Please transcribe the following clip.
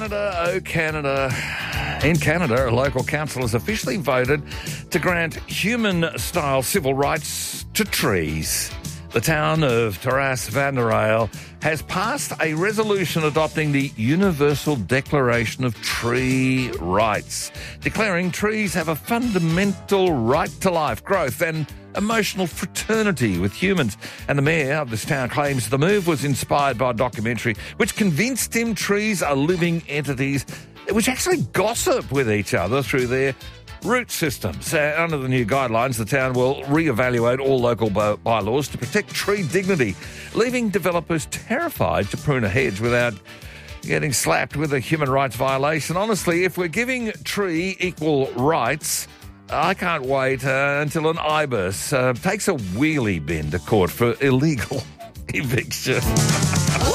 Canada, oh Canada. In Canada, a local council has officially voted to grant human-style civil rights to trees. The town of Terrasse-Vanderale has passed a resolution adopting the Universal Declaration of Tree Rights, declaring trees have a fundamental right to life, growth and emotional fraternity with humans. And the mayor of this town claims the move was inspired by a documentary which convinced him trees are living entities which actually gossip with each other through their root systems. Under the new guidelines, the town will reevaluate all local bylaws to protect tree dignity, leaving developers terrified to prune a hedge without getting slapped with a human rights violation. Honestly, if we're giving tree equal rights, I can't wait until an ibis takes a wheelie bin to court for illegal eviction.